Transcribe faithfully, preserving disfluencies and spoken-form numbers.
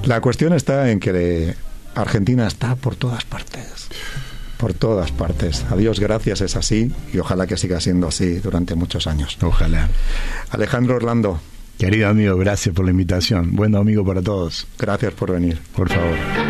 La cuestión está en que Argentina está por todas partes. Por todas partes. A Dios gracias, es así, y ojalá que siga siendo así durante muchos años. Ojalá. Alejandro Orlando. Querido amigo, gracias por la invitación. Buen domingo para todos. Gracias por venir. Por favor.